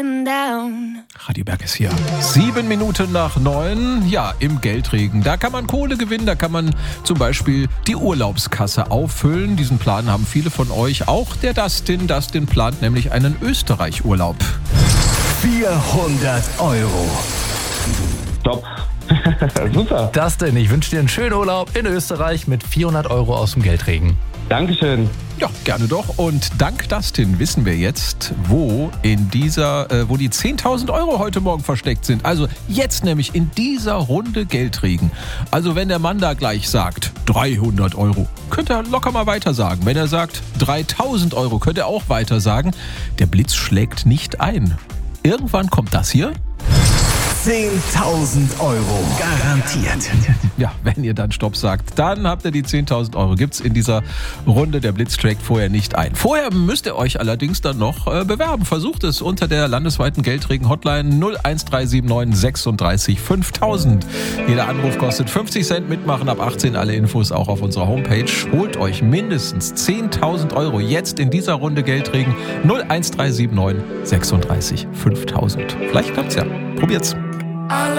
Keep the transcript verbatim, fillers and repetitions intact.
Radio Berg ist hier. Sieben Minuten nach neun. Ja, im Geldregen. Da kann man Kohle gewinnen. Da kann man zum Beispiel die Urlaubskasse auffüllen. Diesen Plan haben viele von euch. Auch der Dustin. Dustin plant nämlich einen Österreich-Urlaub. vierhundert Euro. Top. Super. Dustin, ich wünsche dir einen schönen Urlaub in Österreich mit vierhundert Euro aus dem Geldregen. Dankeschön. Ja, gerne doch. Und dank Dustin wissen wir jetzt, wo in dieser, äh, wo die zehntausend Euro heute Morgen versteckt sind. Also jetzt nämlich in dieser Runde Geldregen. Also wenn der Mann da gleich sagt dreihundert Euro, könnte er locker mal weiter sagen. Wenn er sagt dreitausend Euro, könnte er auch weiter sagen. Der Blitz schlägt nicht ein. Irgendwann kommt das hier. zehntausend Euro garantiert. Ja, wenn ihr dann Stopp sagt, dann habt ihr die zehntausend Euro. Gibt's in dieser Runde. Der Blitz schlägt vorher nicht ein. Vorher müsst ihr euch allerdings dann noch äh, bewerben. Versucht es unter der landesweiten Geldregen-Hotline null eins drei sieben neun sechsunddreißig fünftausend. Jeder Anruf kostet fünfzig Cent. Mitmachen ab achtzehn. Alle Infos auch auf unserer Homepage. Holt euch mindestens zehntausend Euro jetzt in dieser Runde Geldregen. null eins drei sieben neun sechsunddreißig fünftausend. Vielleicht klappt's ja. Probiert's.